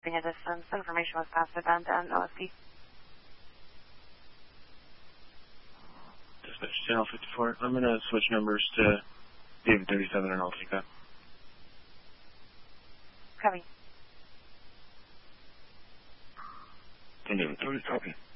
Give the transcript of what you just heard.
keeping a distance. Information was passed to Ben and OSP. Dispatch Channel 54. I'm going to switch numbers to David 37 and I'll take that. Copy. David 30, copy.